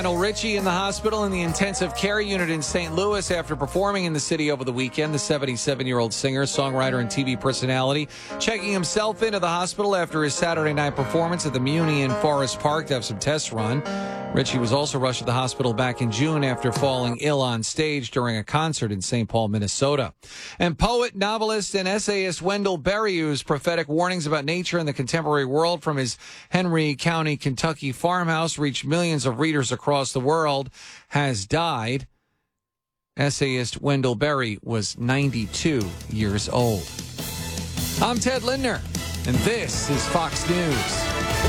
Lionel Richie in the hospital in the intensive care unit in St. Louis after performing in the city over the weekend. The 77-year-old singer, songwriter, and TV personality checking himself into the hospital after his Saturday night performance at the Muni in Forest Park to have some tests run. Richie was also rushed to the hospital back in June after falling ill on stage during a concert in St. Paul, Minnesota. And poet, novelist, and essayist Wendell Berry, whose prophetic warnings about nature and the contemporary world from his Henry County, Kentucky farmhouse reached millions of readers across the world, has died. Essayist Wendell Berry was 92 years old. I'm Ted Lindner, and this is Fox News.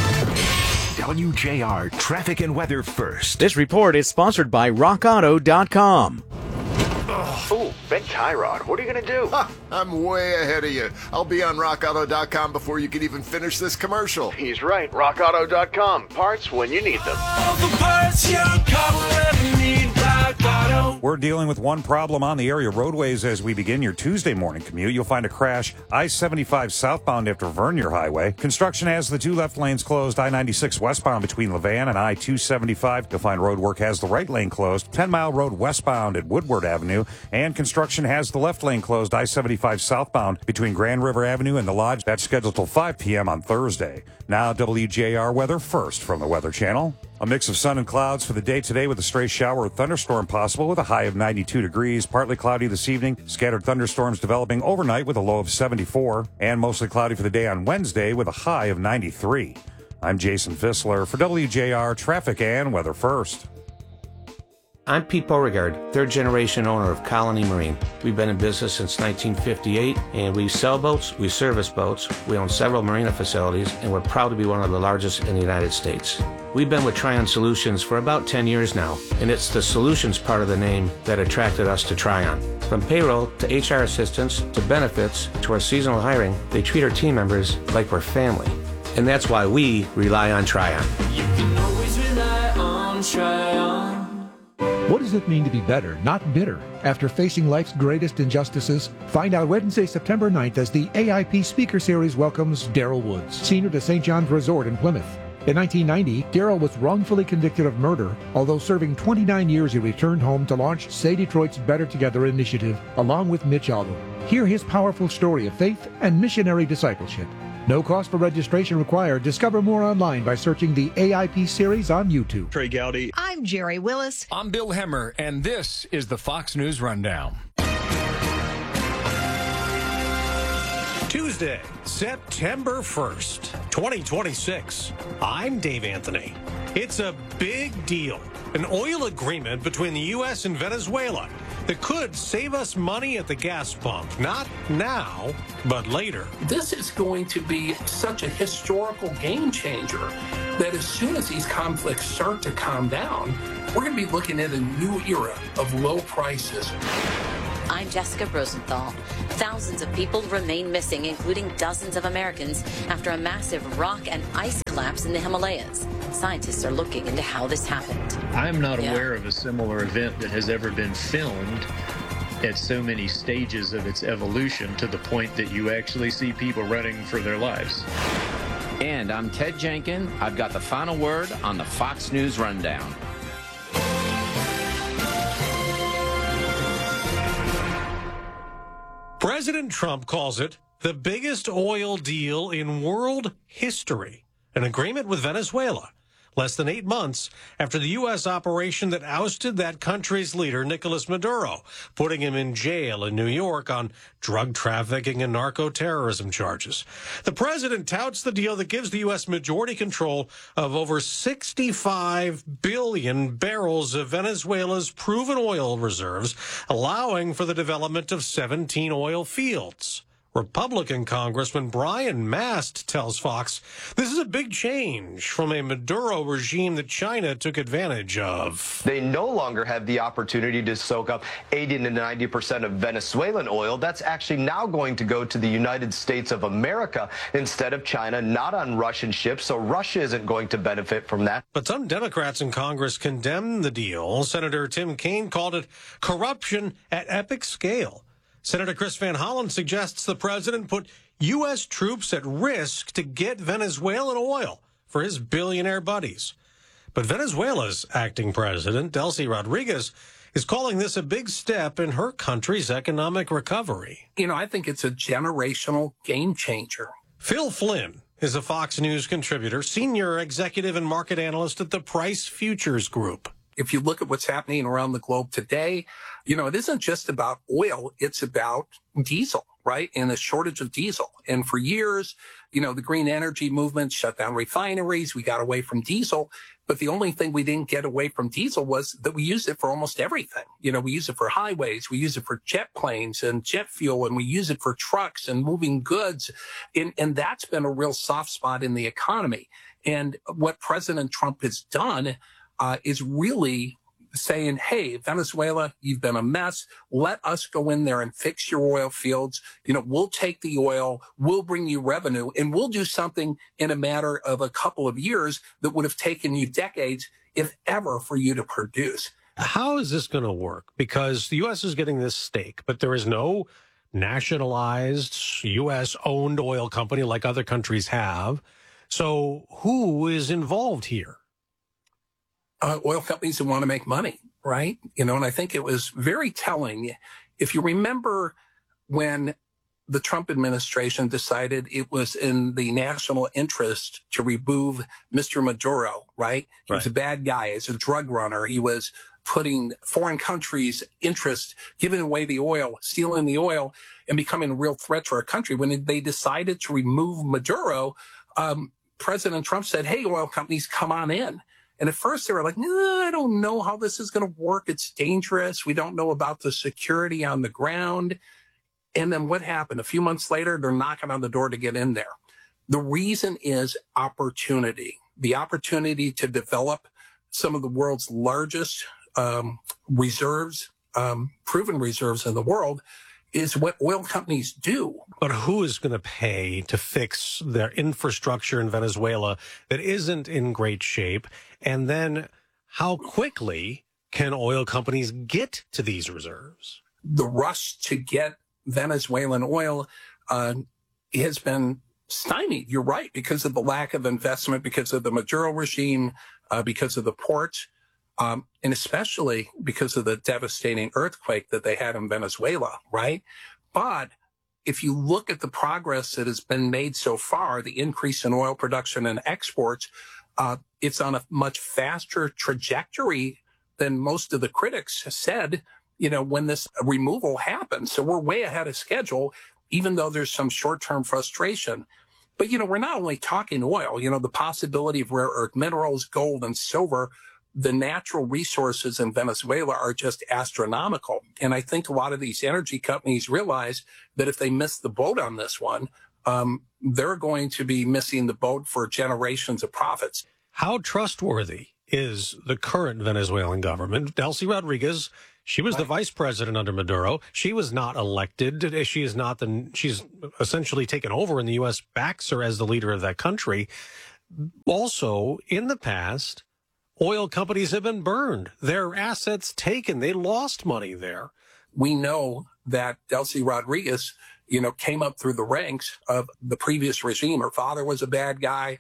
WJR Traffic and Weather First. This report is sponsored by RockAuto.com. Ooh, Ben Tyrod, what are you going to do? I'm way ahead of you. I'll be on RockAuto.com before you can even finish this commercial. He's right. RockAuto.com. Parts when you need them. All the parts your car will ever need. Rock Auto. We're dealing with one problem on the area roadways as we begin your Tuesday morning commute. You'll find a crash I-75 southbound after Vernier Highway. Construction has the two left lanes closed. I-96 westbound between Levan and I-275. You'll find road work has the right lane closed. 10 Mile Road westbound at Woodward Avenue. And construction has the left lane closed. I-75 southbound between Grand River Avenue and the Lodge. That's scheduled till 5 p.m. on Thursday. Now WJR weather first from the Weather Channel. A mix of sun and clouds for the day today with a stray shower or thunderstorm possible with a high of 92 degrees. Partly cloudy this evening. Scattered thunderstorms developing overnight with a low of 74. And mostly cloudy for the day on Wednesday with a high of 93. I'm Jason Fissler for WJR Traffic and Weather First. I'm Pete Beauregard, third-generation owner of Colony Marine. We've been in business since 1958, and we sell boats, we service boats, we own several marina facilities, and we're proud to be one of the largest in the United States. We've been with Tryon Solutions for about 10 years now, and it's the solutions part of the name that attracted us to Tryon. From payroll to HR assistance to benefits to our seasonal hiring, they treat our team members like we're family. And that's why we rely on Tryon. You can always rely on Tryon. What does it mean to be better, not bitter? After facing life's greatest injustices, find out Wednesday, September 9th as the AIP Speaker Series welcomes Daryl Woods, senior to St. John's Resort in Plymouth. In 1990, Daryl was wrongfully convicted of murder. Although serving 29 years, he returned home to launch Say Detroit's Better Together initiative, along with Mitch Albom. Hear his powerful story of faith and missionary discipleship. No cost for registration required. Discover more online by searching the AIP series on YouTube. Trey Gowdy. I'm Jerry Willis. I'm Bill Hemmer, and this is the Fox News Rundown. Tuesday, September 1st, 2026. I'm Dave Anthony. It's a big deal. An oil agreement between the U.S. and Venezuela that could save us money at the gas pump. Not now, but later. This is going to be such a historical game changer that as soon as these conflicts start to calm down, we're going to be looking at a new era of low prices. I'm Jessica Rosenthal. Thousands of people remain missing, including dozens of Americans, after a massive rock and ice collapse in the Himalayas. Scientists are looking into how this happened. I'm not aware of a similar event that has ever been filmed at so many stages of its evolution to the point that you actually see people running for their lives. And I'm Ted Jenkin. I've got the final word on the Fox News Rundown. President Trump calls it the biggest oil deal in world history, an agreement with Venezuela, less than 8 months after the U.S. operation that ousted that country's leader, Nicolas Maduro, putting him in jail in New York on drug trafficking and narco-terrorism charges. The president touts the deal that gives the U.S. majority control of over 65 billion barrels of Venezuela's proven oil reserves, allowing for the development of 17 oil fields. Republican Congressman Brian Mast tells Fox this is a big change from a Maduro regime that China took advantage of. They no longer have the opportunity to soak up 80 to 90% of Venezuelan oil. That's actually now going to go to the United States of America instead of China, not on Russian ships, so Russia isn't going to benefit from that. But some Democrats in Congress condemned the deal. Senator Tim Kaine called it corruption at epic scale. Senator Chris Van Hollen suggests the president put U.S. troops at risk to get Venezuelan oil for his billionaire buddies. But Venezuela's acting president, Delcy Rodriguez, is calling this a big step in her country's economic recovery. I think it's a generational game changer. Phil Flynn is a Fox News contributor, senior executive and market analyst at the Price Futures Group. If you look at what's happening around the globe today, it isn't just about oil, it's about diesel, right? And the shortage of diesel. And for years, the green energy movement shut down refineries. We got away from diesel. But the only thing we didn't get away from diesel was that we used it for almost everything. We use it for highways. We use it for jet planes and jet fuel, and we use it for trucks and moving goods. And that's been a real soft spot in the economy. And what President Trump has done is really saying, hey, Venezuela, you've been a mess. Let us go in there and fix your oil fields. We'll take the oil, we'll bring you revenue, and we'll do something in a matter of a couple of years that would have taken you decades, if ever, for you to produce. How is this going to work? Because the U.S. is getting this stake, but there is no nationalized U.S.-owned oil company like other countries have. So who is involved here? Oil companies that want to make money, right? And I think it was very telling. If you remember when the Trump administration decided it was in the national interest to remove Mr. Maduro, right? He was a bad guy. He's a drug runner. He was putting foreign countries' interest, giving away the oil, stealing the oil, and becoming a real threat to our country. When they decided to remove Maduro, President Trump said, hey, oil companies, come on in. And at first they were like, I don't know how this is going to work. It's dangerous. We don't know about the security on the ground. And then what happened? A few months later, they're knocking on the door to get in there. The reason is opportunity, the opportunity to develop some of the world's largest reserves, proven reserves in the world, is what oil companies do. But who is going to pay to fix their infrastructure in Venezuela that isn't in great shape? And then how quickly can oil companies get to these reserves? The rush to get Venezuelan oil has been stymied. You're right, because of the lack of investment, because of the Maduro regime, because of the ports. And especially because of the devastating earthquake that they had in Venezuela, right? But if you look at the progress that has been made so far, the increase in oil production and exports, it's on a much faster trajectory than most of the critics said, when this removal happened. So we're way ahead of schedule, even though there's some short-term frustration. But, we're not only talking oil, the possibility of rare earth minerals, gold and silver. The natural resources in Venezuela are just astronomical. And I think a lot of these energy companies realize that if they miss the boat on this one, they're going to be missing the boat for generations of profits. How trustworthy is the current Venezuelan government? Delcy Rodriguez, she was the vice president under Maduro. She was not elected. She's essentially taken over, and the U.S. backs her as the leader of that country. Also, in the past, oil companies have been burned, their assets taken. They lost money there. We know that Delcy Rodriguez, came up through the ranks of the previous regime. Her father was a bad guy.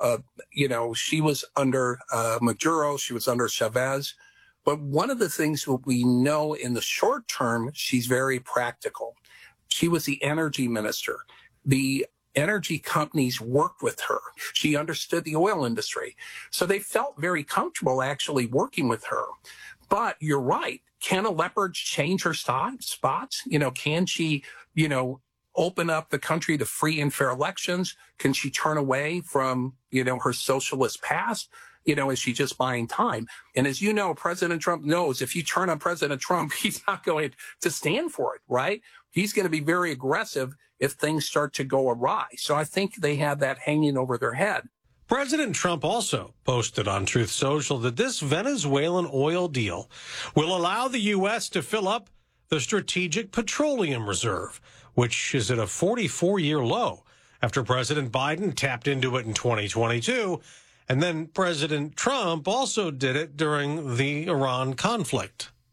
She was under Maduro. She was under Chavez. But one of the things that we know in the short term, she's very practical. She was the energy minister. The energy companies worked with her. She understood the oil industry. So they felt very comfortable actually working with her. But you're right. Can a leopard change her spots? Can she, open up the country to free and fair elections? Can she turn away from, her socialist past? Is she just buying time? And as you know, President Trump knows if you turn on President Trump, he's not going to stand for it, right? He's going to be very aggressive if things start to go awry. So I think they have that hanging over their head. President Trump also posted on Truth Social that this Venezuelan oil deal will allow the U.S. to fill up the Strategic Petroleum Reserve, which is at a 44-year low after President Biden tapped into it in 2022. And then President Trump also did it during the Iran conflict.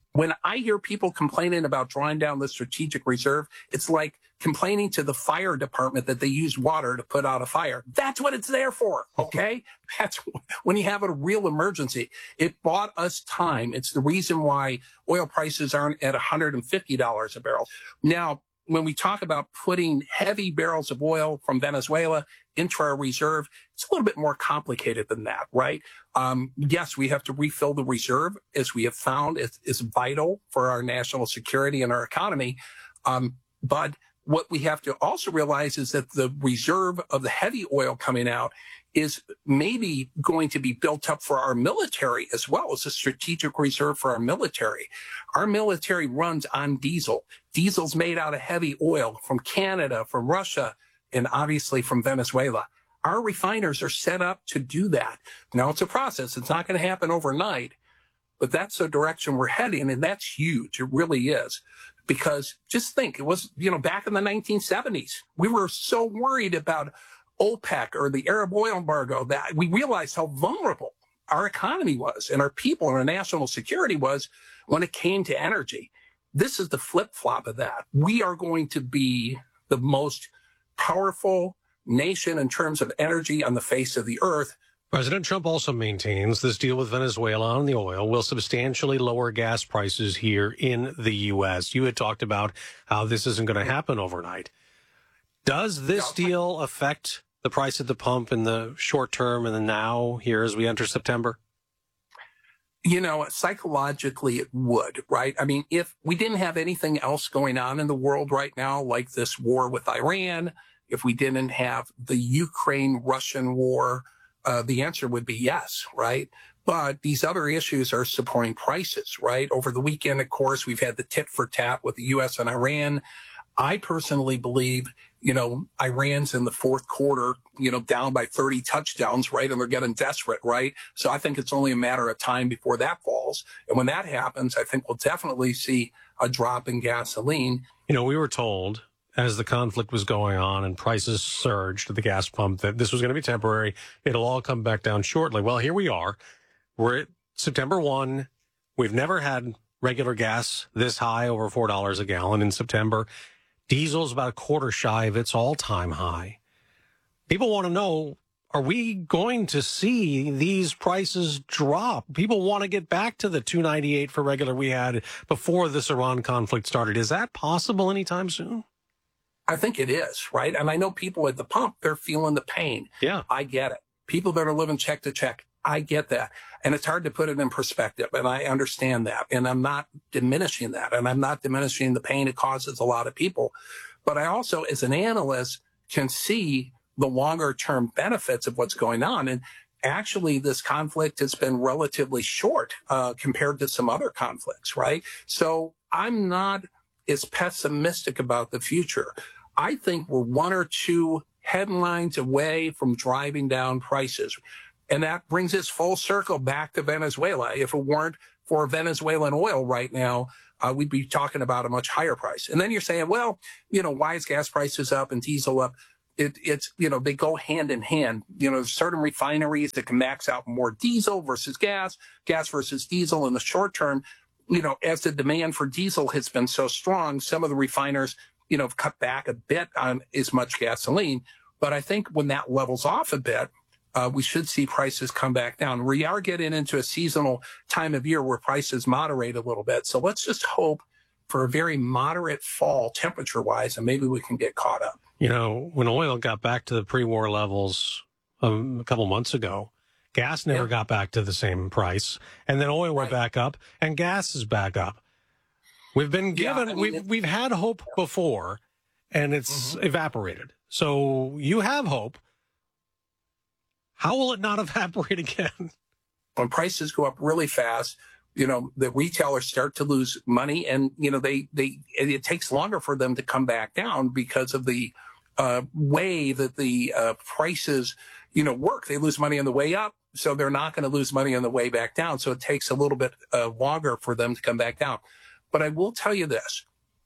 When I hear people complaining about drawing down the strategic reserve, it's like complaining to the fire department that they used water to put out a fire. That's what it's there for, okay? That's when you have a real emergency. It bought us time. It's the reason why oil prices aren't at $150 a barrel. Now, when we talk about putting heavy barrels of oil from Venezuela into our reserve, it's a little bit more complicated than that, right? Yes, we have to refill the reserve, as we have found is vital for our national security and our economy. But what we have to also realize is that the reserve of the heavy oil coming out is maybe going to be built up for our military as well as a strategic reserve for our military. Our military runs on diesel. Diesel's made out of heavy oil from Canada, from Russia, and obviously from Venezuela. Our refiners are set up to do that. Now, it's a process. It's not going to happen overnight, but that's the direction we're heading, and that's huge. It really is. Because just think, it was, back in the 1970s, we were so worried about OPEC or the Arab oil embargo that we realized how vulnerable our economy was and our people and our national security was when it came to energy. This is the flip-flop of that. We are going to be the most powerful nation in terms of energy on the face of the earth. President Trump also maintains this deal with Venezuela on the oil will substantially lower gas prices here in the U.S. You had talked about how this isn't going to happen overnight. Does this deal affect the price at the pump in the short term and the now here as we enter September? Psychologically it would, right? I mean, if we didn't have anything else going on in the world right now, like this war with Iran, if we didn't have the Ukraine-Russian war, the answer would be yes, right? But these other issues are supporting prices, right? Over the weekend, of course, we've had the tit for tat with the U.S. and Iran. I personally believe, Iran's in the fourth quarter, down by 30 touchdowns, right? And they're getting desperate, right? So I think it's only a matter of time before that falls. And when that happens, I think we'll definitely see a drop in gasoline. We were told as the conflict was going on and prices surged at the gas pump that this was going to be temporary. It'll all come back down shortly. Well, here we are. We're at September 1. We've never had regular gas this high, over $4 a gallon in September. Diesel's about a quarter shy of its all-time high. People want to know, are we going to see these prices drop? People want to get back to the $2.98 for regular we had before this Iran conflict started. Is that possible anytime soon? I think it is, right? And I know people at the pump, they're feeling the pain. Yeah. I get it. People that are living check to check, I get that. And it's hard to put it in perspective, and I understand that. And I'm not diminishing that, and I'm not diminishing the pain it causes a lot of people. But I also, as an analyst, can see the longer-term benefits of what's going on. And actually, this conflict has been relatively short compared to some other conflicts, right? So I'm not as pessimistic about the future. I think we're one or two headlines away from driving down prices. And that brings us full circle back to Venezuela. If it weren't for Venezuelan oil right now, we'd be talking about a much higher price. And then you're saying, well, why is gas prices up and diesel up? It's they go hand in hand. There's certain refineries that can max out more diesel versus gas versus diesel in the short term. As the demand for diesel has been so strong, some of the refiners, have cut back a bit on as much gasoline. But I think when that levels off a bit, we should see prices come back down. We are getting into a seasonal time of year where prices moderate a little bit. So let's just hope for a very moderate fall temperature-wise, and maybe we can get caught up. When oil got back to the pre-war levels a couple months ago, gas never got back to the same price. And then oil went back up, and gas is back up. We've been given, we've had hope before, and it's evaporated. So you have hope. How will it not evaporate again? When prices go up really fast, the retailers start to lose money, and it takes longer for them to come back down because of the way that the prices work. They lose money on the way up, so they're not going to lose money on the way back down. So it takes a little bit longer for them to come back down. But I will tell you this: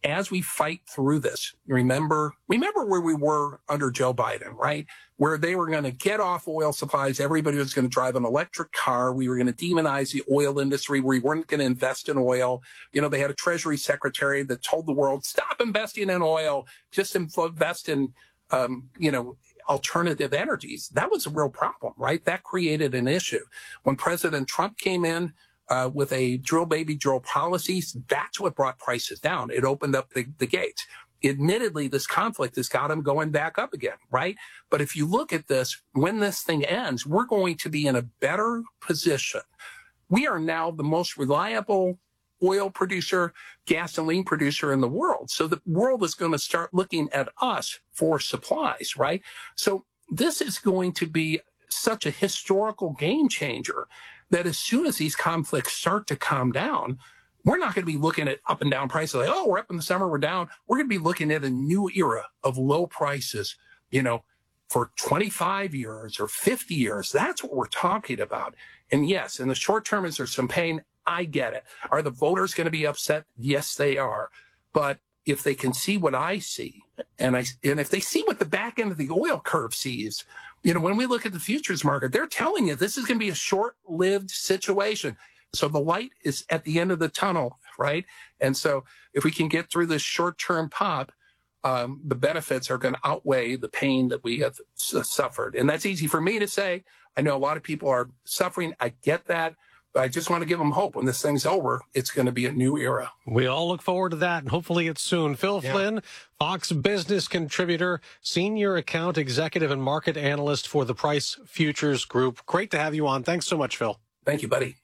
as we fight through this, remember where we were under Joe Biden, right? Where they were going to get off oil supplies. Everybody was going to drive an electric car. We were going to demonize the oil industry. We weren't going to invest in oil. They had a Treasury secretary that told the world, stop investing in oil, just invest in, alternative energies. That was a real problem, right? That created an issue. When President Trump came in with a drill baby drill policies, that's what brought prices down. It opened up the gates. Admittedly, this conflict has got them going back up again, right? But if you look at this, when this thing ends, we're going to be in a better position. We are now the most reliable oil producer, gasoline producer in the world. So the world is going to start looking at us for supplies, right? So this is going to be such a historical game changer that as soon as these conflicts start to calm down, we're not going to be looking at up and down prices like, oh, we're up in the summer, we're down. We're going to be looking at a new era of low prices, for 25 years or 50 years. That's what we're talking about. And yes, in the short term, is there some pain? I get it. Are the voters going to be upset? Yes, they are. But if they can see what I see, and if they see what the back end of the oil curve sees, when we look at the futures market, they're telling you this is going to be a short-lived situation. So the light is at the end of the tunnel, right? And so if we can get through this short-term pop, the benefits are going to outweigh the pain that we have suffered. And that's easy for me to say. I know a lot of people are suffering. I get that. But I just want to give them hope. When this thing's over, it's going to be a new era. We all look forward to that, and hopefully it's soon. Phil Flynn, Fox business contributor, senior account executive and market analyst for the Price Futures Group. Great to have you on. Thanks so much, Phil. Thank you, buddy.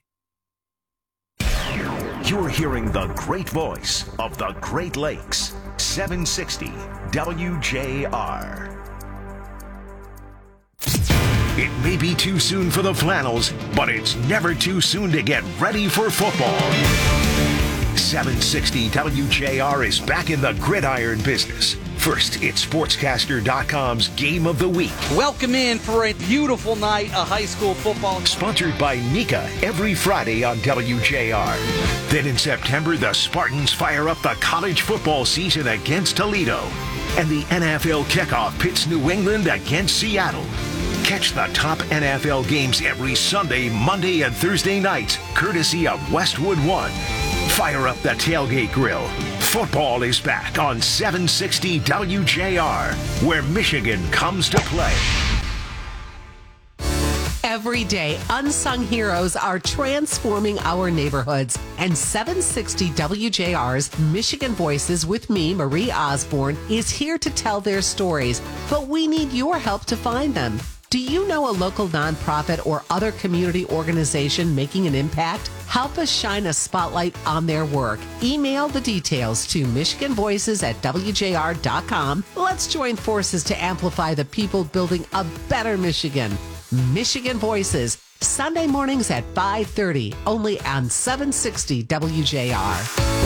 You're hearing the great voice of the Great Lakes. 760 WJR. It may be too soon for the Flannels, but it's never too soon to get ready for football. 760 WJR is back in the gridiron business. First, it's Sportscaster.com's Game of the Week. Welcome in for a beautiful night of high school football. Sponsored by Nika every Friday on WJR. Then in September, the Spartans fire up the college football season against Toledo. And the NFL kickoff pits New England against Seattle. Catch the top NFL games every Sunday, Monday, and Thursday nights, courtesy of Westwood One. Fire up the tailgate grill. Football is back on 760 WJR, where Michigan comes to play. Every day, unsung heroes are transforming our neighborhoods. And 760 WJR's Michigan Voices with me, Marie Osborne, is here to tell their stories. But we need your help to find them. Do you know a local nonprofit or other community organization making an impact? Help us shine a spotlight on their work. Email the details to michiganvoices@wjr.com. Let's join forces to amplify the people building a better Michigan. Michigan Voices, Sunday mornings at 5:30, only on 760 WJR.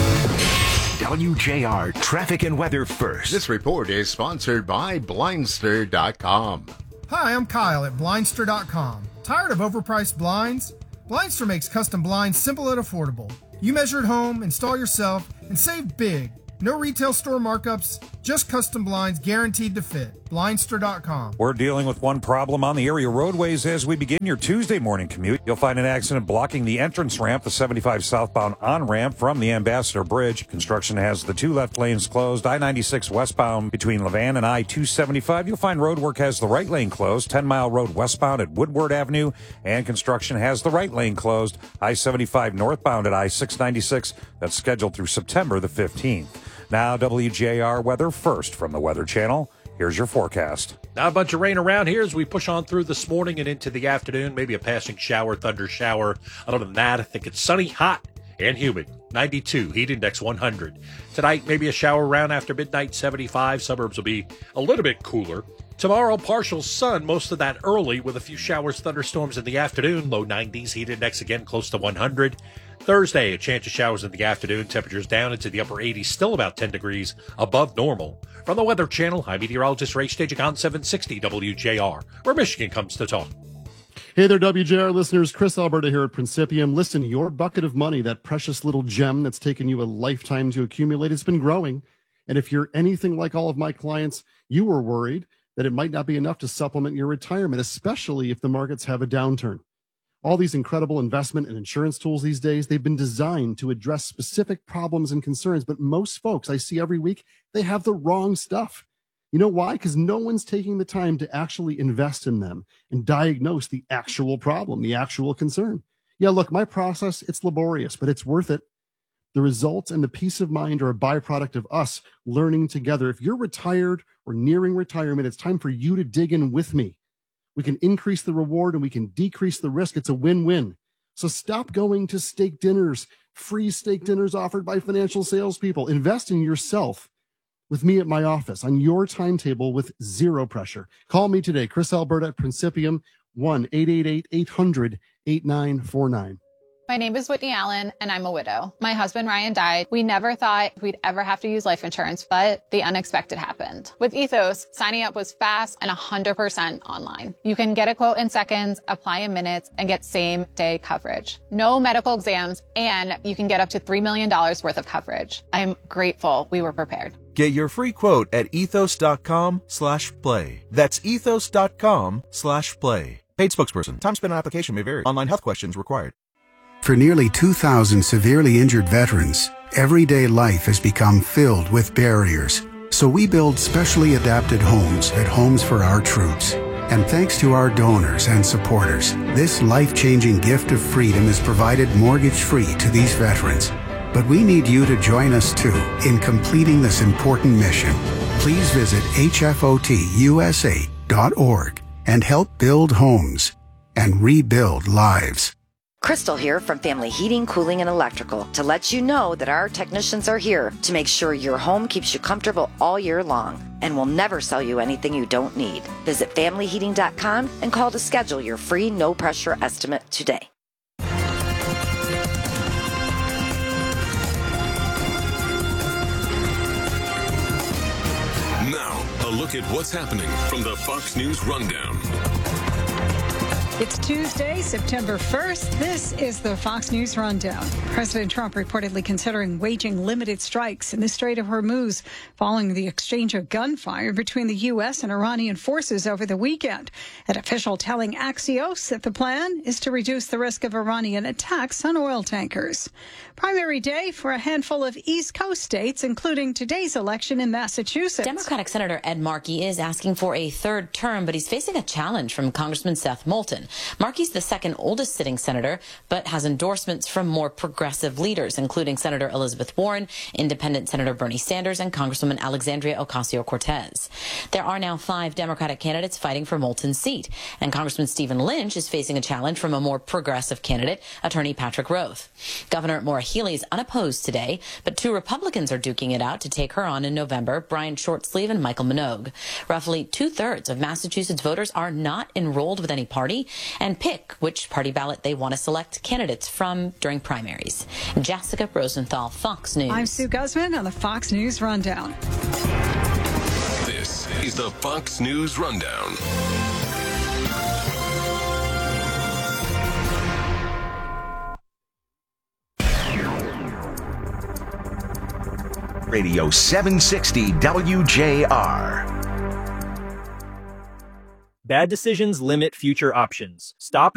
WJR Traffic and Weather First. This report is sponsored by Blindster.com. Hi, I'm Kyle at Blindster.com. Tired of overpriced blinds? Blindster makes custom blinds simple and affordable. You measure at home, install yourself, and save big. No retail store markups, just custom blinds guaranteed to fit. Blindster.com. We're dealing with one problem on the area roadways as we begin your Tuesday morning commute. You'll find an accident blocking the entrance ramp, the 75 southbound on-ramp from the Ambassador Bridge. Construction has the 2 left lanes closed. I-96 westbound between Levan and I-275. You'll find roadwork has the right lane closed. 10-mile road westbound at Woodward Avenue. And construction has the right lane closed. I-75 northbound at I-696. That's scheduled through September the 15th. Now, WJR weather first from the Weather Channel. Here's your forecast. Not a bunch of rain around here as we push on through this morning and into the afternoon. Maybe a passing shower, thunder shower. Other than that, I think it's sunny, hot, and humid. 92, heat index 100. Tonight, maybe a shower around after midnight, 75. Suburbs will be a little bit cooler. Tomorrow, partial sun, most of that early with a few showers, thunderstorms in the afternoon. Low 90s, heat index again close to 100. Thursday, a chance of showers in the afternoon. Temperatures down into the upper 80s, still about 10 degrees above normal. From the Weather Channel, I'm meteorologist Ray Stagik on 760 WJR, where Michigan comes to talk. Hey there, WJR listeners. Chris Alberta here at Principium. Listen, your bucket of money, that precious little gem that's taken you a lifetime to accumulate, it's been growing. And if you're anything like all of my clients, you were worried that it might not be enough to supplement your retirement, especially if the markets have a downturn. All these incredible investment and insurance tools these days, they've been designed to address specific problems and concerns. But most folks I see every week, they have the wrong stuff. You know why? Because no one's taking the time to actually invest in them and diagnose the actual problem, the actual concern. Yeah, look, my process, it's laborious, but it's worth it. The results and the peace of mind are a byproduct of us learning together. If you're retired or nearing retirement, it's time for you to dig in with me. We can increase the reward and we can decrease the risk. It's a win-win. So stop going to steak dinners, free steak dinners offered by financial salespeople. Invest in yourself with me at my office on your timetable with zero pressure. Call me today, Chris Alberta at Principium, 1-888-800-8949. My name is Whitney Allen, and I'm a widow. My husband, Ryan, died. We never thought we'd ever have to use life insurance, but the unexpected happened. With Ethos, signing up was fast and 100% online. You can get a quote in seconds, apply in minutes, and get same-day coverage. No medical exams, and you can get up to $3 million worth of coverage. I'm grateful we were prepared. Get your free quote at ethos.com/play. That's ethos.com/play. Paid spokesperson. Time spent on application may vary. Online health questions required. For nearly 2,000 severely injured veterans, everyday life has become filled with barriers. So we build specially adapted homes at Homes for Our Troops. And thanks to our donors and supporters, this life-changing gift of freedom is provided mortgage-free to these veterans. But we need you to join us too in completing this important mission. Please visit hfotusa.org and help build homes and rebuild lives. Crystal here from Family Heating, Cooling, and Electrical to let you know that our technicians are here to make sure your home keeps you comfortable all year long and will never sell you anything you don't need. Visit familyheating.com and call to schedule your free no-pressure estimate today. Now, a look at what's happening from the Fox News Rundown. It's Tuesday, September 1st. This is the Fox News Rundown. President Trump reportedly considering waging limited strikes in the Strait of Hormuz following the exchange of gunfire between the U.S. and Iranian forces over the weekend. An official telling Axios that the plan is to reduce the risk of Iranian attacks on oil tankers. Primary day for a handful of East Coast states, including today's election in Massachusetts. Democratic Senator Ed Markey is asking for a third term, but he's facing a challenge from Congressman Seth Moulton. Markey's the second oldest sitting senator, but has endorsements from more progressive leaders, including Senator Elizabeth Warren, Independent Senator Bernie Sanders, and Congresswoman Alexandria Ocasio-Cortez. There are now 5 Democratic candidates fighting for Moulton's seat, and Congressman Stephen Lynch is facing a challenge from a more progressive candidate, Attorney Patrick Roth. Governor Maura Healey is unopposed today, but 2 Republicans are duking it out to take her on in November, Brian Shortsleeve and Michael Minogue. Roughly 2/3 of Massachusetts voters are not enrolled with any party and pick which party ballot they want to select candidates from during primaries. Jessica Rosenthal, Fox News. I'm Sue Guzman on the Fox News Rundown. This is the Fox News Rundown. Radio 760 WJR. Bad decisions limit future options. Stop